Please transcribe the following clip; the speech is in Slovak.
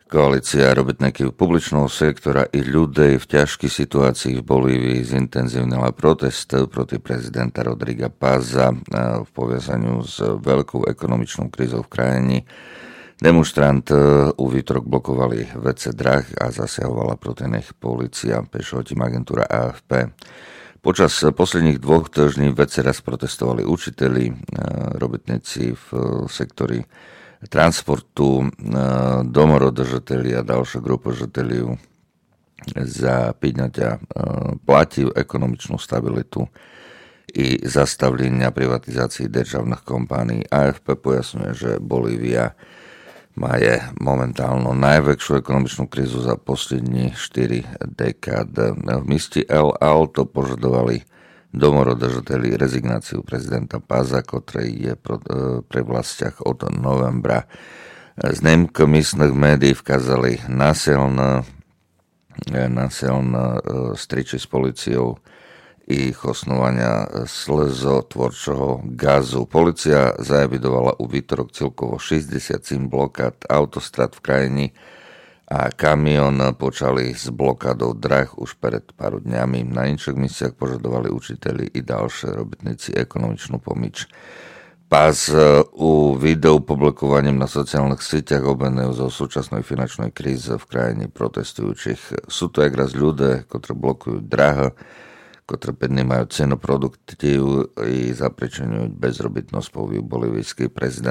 Koalícia robotníkov publičného sektora i ľudí v ťažkej situácii v Bolívii zintenzívnila protest proti prezidenta Rodriga Paza v poviazaniu s veľkou ekonomičnou krízou v krajine. Demonstrant úvitorok blokovali WC drah a zasiahovala proti nich polícia, píše tým agentúra AFP. Počas posledných 2 týždní WC raz protestovali učiteľi, robotníci v sektori transportu, domorodržiteľi a ďalšie grupy žiteľov za píňaťa platí ekonomičnú stabilitu i zastavlenia privatizácií državných kompánií. AFP pojasňuje, že Bolívia má momentálno najväčšiu ekonomičnú krízu za poslední 4 dekády. V meste El Alto požadovali domorodržiteľi rezignáciu prezidenta Paza, ktorý je pre vlastiach od novembra. Znemky miestnych médií vkázali násilné striči s policiou i chosnovania slzotvorčoho gazu. Polícia zaevidovala u výtorok celkovo 67 blokád autostrad v krajine a kamión počali s blokádou drah už pred pár dňami. Na inších miestach požadovali učiteľi i ďalšie robotníci ekonomičnú pomoc. Paz u videu publikovaním na sociálnych sieťach obvinujú zo súčasnej finančnej kríze v krajine protestujúcich. Sú to raz ľudia, ktorí blokujú drah, ktoré podnímajú cenu produktív i zapričeňujú bezrobitnosť, povie bolívijský prezident.